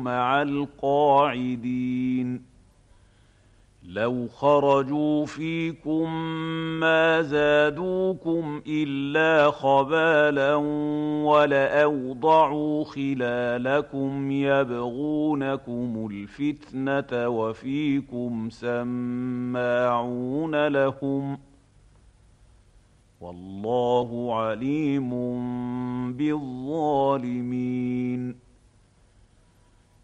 مع القاعدين لو خرجوا فيكم ما زادوكم إلا خبالا ولأوضعوا خلالكم يبغونكم الفتنة وفيكم سماعون لهم والله عليم بالظالمين